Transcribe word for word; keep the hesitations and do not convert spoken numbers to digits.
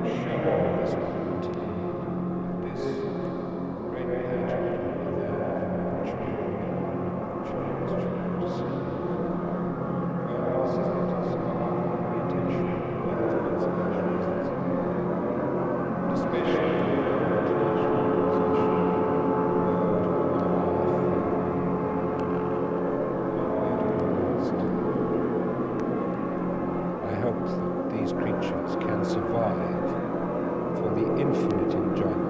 That these creatures can survive for the infinite enjoyment